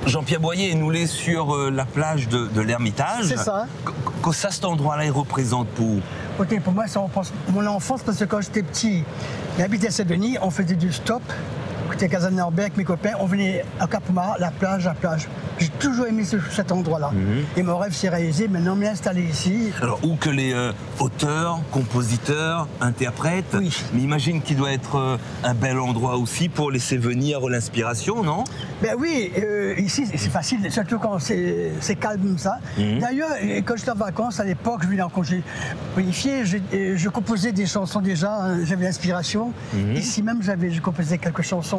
Jean-Pierre Boyer, nous l'est sur la plage de l'Ermitage. C'est ça. Que ça, cet endroit-là, il représente pour... Ok, pour moi, ça représente mon enfance parce que quand j'étais petit, j'habitais à Saint-Denis, on faisait du stop. Côté Casanarbert avec mes copains, on venait à Cap-Mart, la plage. J'ai toujours aimé cet endroit-là. Et mon rêve s'est réalisé, maintenant m'y installer ici. Alors, où que les auteurs, compositeurs, interprètes, oui. Mais imagine qu'il doit être un bel endroit aussi pour laisser venir l'inspiration, non? Ben oui, ici c'est facile, surtout quand c'est calme comme ça. D'ailleurs, quand j'étais en vacances à l'époque, je venais en congé bonifié, je composais des chansons déjà, hein, j'avais l'inspiration. Ici même, je composais quelques chansons.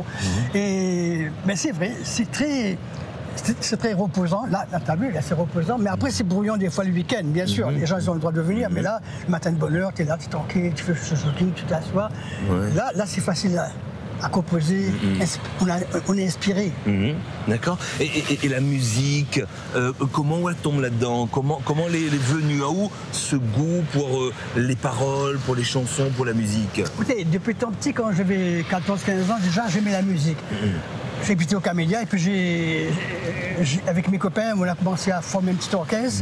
Et ben c'est vrai, c'est très reposant. Là, t'as vu, là, c'est reposant. Mais après, c'est brouillon des fois le week-end, bien sûr. Les gens ils ont le droit de venir. Mais là, le matin de bonne heure, t'es là, t'es tranquille, tu fais ce jogging, tu t'assois. Ouais. Là, c'est facile à composer. On est inspiré. D'accord. Et la musique, comment elle tombe là-dedans? Comment elle est venue? À où ce goût pour les paroles, pour les chansons, pour la musique? Écoutez, depuis tant petit, quand j'avais 14-15 ans, déjà, j'aimais la musique. J'ai habité au Camélia et puis avec mes copains, on a commencé à former un petit orchestre.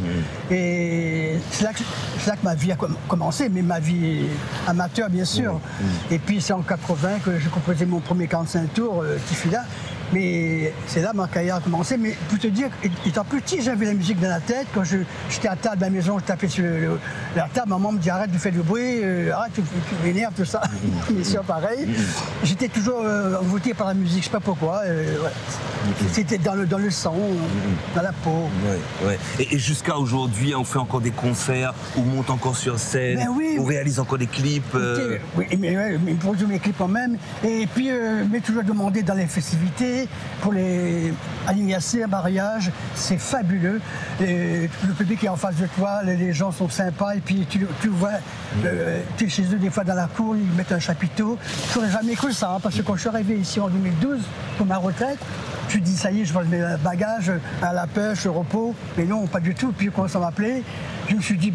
Et c'est là que ma vie a commencé, mais ma vie amateur, bien sûr. Et puis c'est en 80 que j'ai composé mon premier 45 tours, Tifila. Mais c'est là que ma carrière a commencé. Mais pour te dire, étant petit, j'avais la musique dans la tête. Quand j'étais à table à la maison, je tapais sur la table. Maman me dit arrête de faire du bruit, arrête, tu m'énerves, tout ça. Mes soeurs, pareil. J'étais toujours envoûté par la musique, je ne sais pas pourquoi. C'était dans le sang, dans la peau. Ouais. Et jusqu'à aujourd'hui, on fait encore des concerts, on monte encore sur scène, on réalise encore des clips. Oui, mais produit mes clips quand même. Et puis, m'est toujours demandé dans les festivités, pour les anniversaires, mariages, c'est fabuleux. Et le public est en face de toi, les gens sont sympas. Et puis, tu vois, tu es chez eux des fois dans la cour, ils mettent un chapiteau. Je n'aurais jamais cru ça, hein, parce que quand je suis arrivé ici en 2012 pour ma retraite, je dis ça y est, je vois mes bagages à la pêche, au repos. Mais non, pas du tout. Puis quand ça m'appelait, je me suis dit,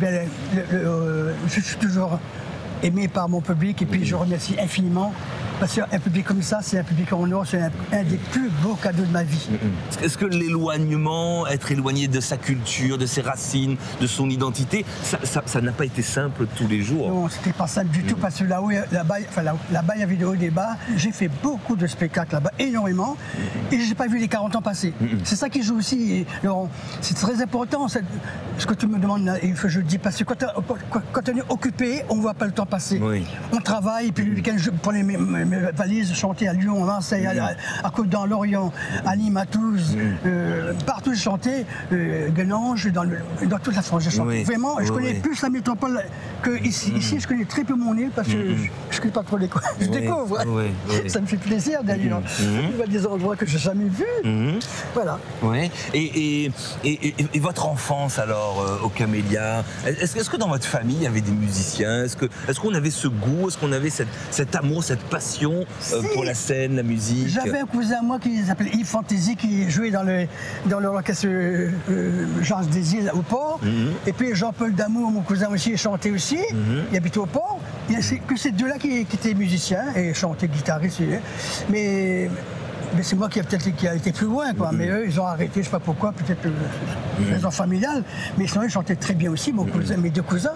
je suis toujours aimé par mon public et puis je remercie infiniment. Parce qu'un public comme ça, c'est un public en or, c'est un des plus beaux cadeaux de ma vie. Est-ce que l'éloignement, être éloigné de sa culture, de ses racines, de son identité, ça n'a pas été simple tous les jours? Non, c'était pas simple du tout, parce que là-bas, il y avait des hauts et des bas. J'ai fait beaucoup de spectacles là-bas, énormément, et je n'ai pas vu les 40 ans passer. C'est ça qui joue aussi, Laurent. C'est très important, ce que tu me demandes, et que je dis, parce que quand on est occupé, on ne voit pas le temps passer. On travaille, et puis le week-end, je prenais mes valises, chanter à Lyon, à Marseille, à Côte-d'Or, Lorient, à Nîmes, à Toulouse, partout j'ai chanté, Guenange, dans toute la France j'ai chanté. Vraiment, je connais plus la métropole que ici. Ici, je connais très peu mon île parce que je ne connais pas trop les coins. Je découvre. Ça me fait plaisir d'ailleurs. Je vois des endroits que je n'ai jamais vus. Voilà. Ouais. Et votre enfance alors au Camélia, est-ce que dans votre famille il y avait des musiciens? Est-ce qu'on avait ce goût? Est-ce qu'on avait cet amour, cette passion pour la scène, la musique? J'avais un cousin à moi qui s'appelait Yves Fantasy qui jouait dans l'orchestre Jean des Îles au port. Et puis Jean-Paul Damour, mon cousin aussi, il chantait aussi. Il habitait au port. C'est que ces deux-là qui étaient musiciens et chantaient, guitaristes. Mais c'est moi qui a été plus loin, quoi. Mais eux, ils ont arrêté, je ne sais pas pourquoi, peut-être raison familiale. Mais sinon, ils chantaient très bien aussi, mes deux cousins.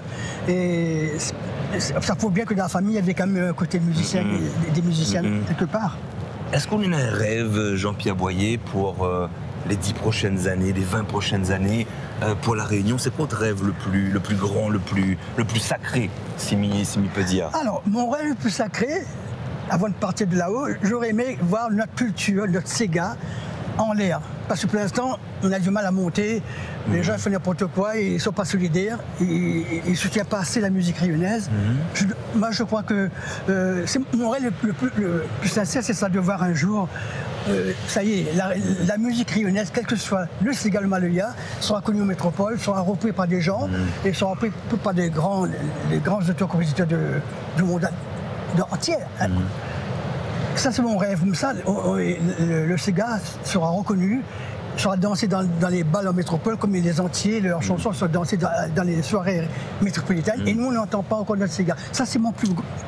Et ça prouve bien que dans la famille, il y avait quand même un côté musicien, des musiciens quelque part. Est-ce qu'on a un rêve, Jean-Pierre Boyer, pour les 10 prochaines années, les 20 prochaines années, pour La Réunion? C'est quoi votre rêve le plus grand, le plus sacré, si m'y peut dire? Alors, mon rêve le plus sacré, avant de partir de là-haut, j'aurais aimé voir notre culture, notre Sega en l'air. Parce que pour l'instant, on a du mal à monter. Les gens font n'importe quoi, ils ne sont pas solidaires, ils ne soutiennent pas assez la musique réunionnaise. Moi, je crois que mon rêve le plus sincère, c'est ça, de voir un jour, ça y est, la musique réunionnaise, quel que soit le Sega, le Maloya, sera connue en métropole, sera repris par des gens et sera repris par des grands auteurs-compositeurs du monde entier. Ça, c'est mon rêve. Comme ça, le Sega sera reconnu, sera dansé dans les balles en métropole, comme les entiers, leurs chansons sont dansées dans les soirées métropolitaines. Et nous, on n'entend pas encore notre Sega. Ça, c'est mon plus